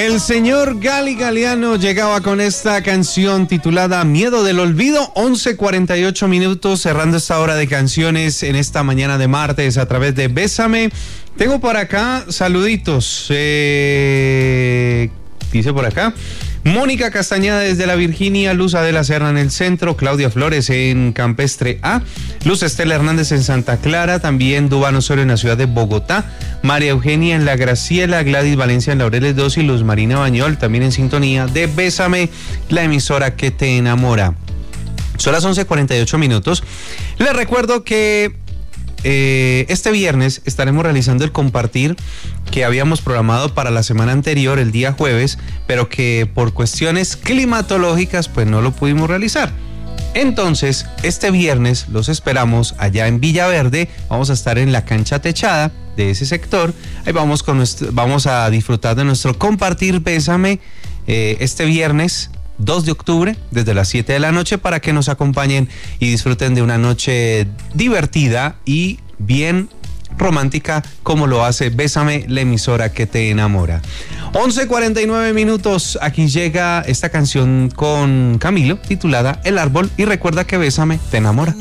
El señor Gali Galeano llegaba con esta canción titulada Miedo del Olvido, 11:48 minutos, cerrando esta hora de canciones en esta mañana de martes a través de Bésame. Tengo por acá saluditos, dice por acá, Mónica Castañeda desde la Virginia, Luz Adela Serna en el centro, Claudia Flores en Campestre A, Luz Estela Hernández en Santa Clara, también Dubán Osorio en la ciudad de Bogotá, María Eugenia en La Graciela, Gladys Valencia en Laureles 2 y Luz Marina Bañol también en sintonía de Bésame, la emisora que te enamora. Son las 11:48 minutos. Les recuerdo que este viernes estaremos realizando el compartir que habíamos programado para la semana anterior, el día jueves, pero que por cuestiones climatológicas pues no lo pudimos realizar. Entonces, este viernes los esperamos allá en Villaverde. Vamos a estar en la cancha techada de ese sector. Ahí vamos a disfrutar de nuestro compartir Bésame este viernes 2 de octubre, desde las 7 de la noche, para que nos acompañen y disfruten de una noche divertida y bien romántica, como lo hace Bésame, la emisora que te enamora. 11:49 minutos, aquí llega esta canción con Camilo, titulada El Árbol, y recuerda que Bésame te enamora.